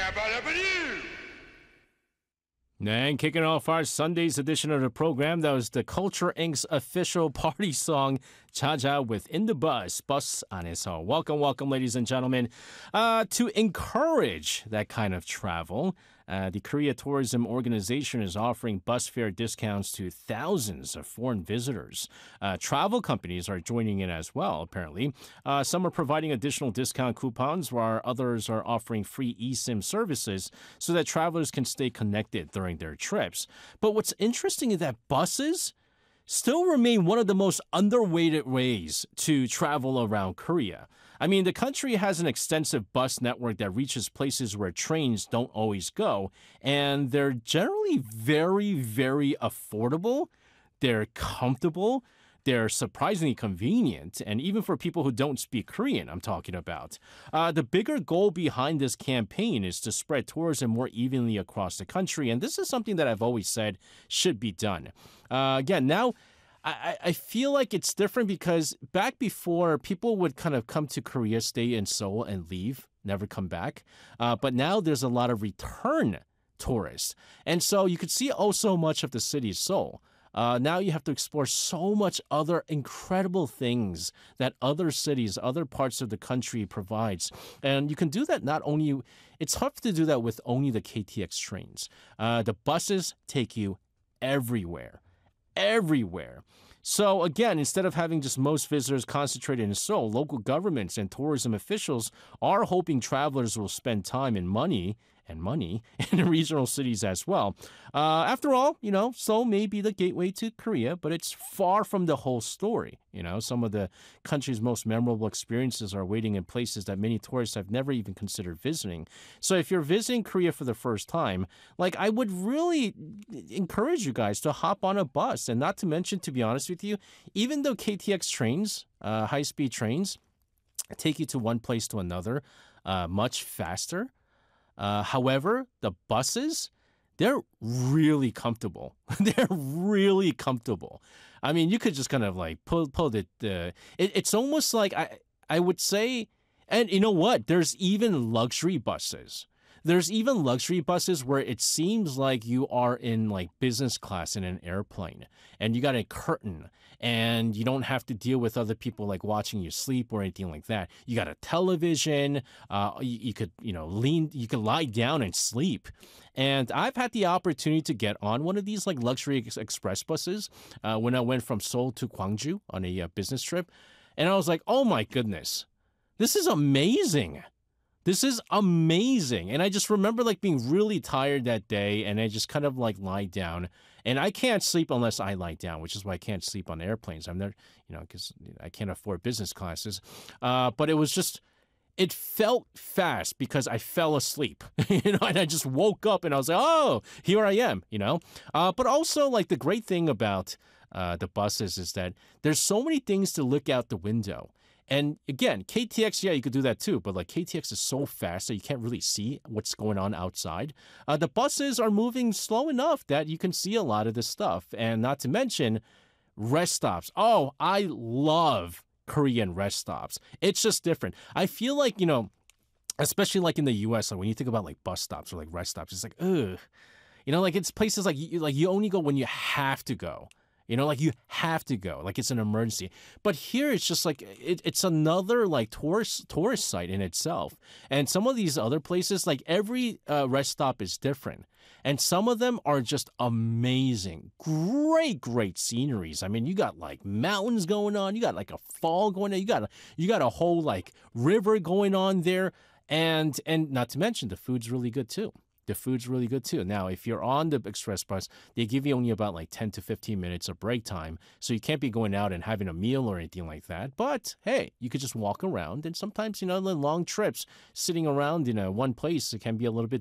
And kicking off our Sunday's edition of the program, that was the Culture Inc.'s official party song, Jaja with In the Bus 안에서. Welcome, welcome, ladies and gentlemen. To encourage that kind of travel, the Korea Tourism Organization is offering bus fare discounts to thousands of foreign visitors. Travel companies are joining in as well, apparently. Some are providing additional discount coupons, while others are offering free eSIM services so that travelers can stay connected during their trips. But what's interesting is that buses still remain one of the most underrated ways to travel around Korea. I mean, the country has an extensive bus network that reaches places where trains don't always go, and they're generally very, very affordable. They're comfortable. They're surprisingly convenient, and even for people who don't speak Korean, I'm talking about. The bigger goal behind this campaign is to spread tourism more evenly across the country, and this is something that I've always said should be done. Again, now, I feel like it's different because back before, people would kind of come to Korea, stay in Seoul, and leave, never come back. But now there's a lot of return tourists. And so you could see oh so much of the city of Seoul. Now you have to explore so much other incredible things that other cities, other parts of the country provides. And you can do that not only, it's hard to do that with only the KTX trains. The buses take you everywhere. Everywhere. So again, instead of having just most visitors concentrated in Seoul, local governments and tourism officials are hoping travelers will spend time and money in regional cities as well. After all, Seoul may be the gateway to Korea, but it's far from the whole story. Some of the country's most memorable experiences are waiting in places that many tourists have never even considered visiting. So if you're visiting Korea for the first time, I would really encourage you guys to hop on a bus. And not to mention, to be honest with you, even though KTX trains, high-speed trains, take you to one place to another much faster, however, the buses, they're really comfortable. They're really comfortable. I mean, you could just kind of pull the it's almost like I would say, and you know what? There's even luxury buses. There's even luxury buses where it seems like you are in business class in an airplane, and you got a curtain, and you don't have to deal with other people watching you sleep or anything like that. You got a television. You could you could lie down and sleep. And I've had the opportunity to get on one of these luxury express buses when I went from Seoul to Gwangju on a business trip, and I was like, oh my goodness, this is amazing. This is amazing. And I just remember being really tired that day, and I just kind of lie down. And I can't sleep unless I lie down, which is why I can't sleep on airplanes. I'm never, because I can't afford business classes. But it was just, it felt fast because I fell asleep, and I just woke up and I was like, oh, here I am, But also the great thing about the buses is that there's so many things to look out the window. And again, KTX, yeah, you could do that too, but KTX is so fast that you can't really see what's going on outside. The buses are moving slow enough that you can see a lot of this stuff. And not to mention rest stops. Oh, I love Korean rest stops. It's just different. I feel especially in the US, when you think about bus stops or rest stops, it's ugh. It's places you only go when you have to go. You have to go, it's an emergency. But here it's just it's another tourist site in itself. And some of these other places, every rest stop is different. And some of them are just amazing. Great sceneries. I mean, you got mountains going on. You got a fall going on. You got a whole river going on there. And not to mention the food's really good too. The food's really good too. Now, if you're on the express bus, they give you only about 10 to 15 minutes of break time. So you can't be going out and having a meal or anything like that. But hey, you could just walk around. And sometimes, the long trips, sitting around in one place, it can be a little bit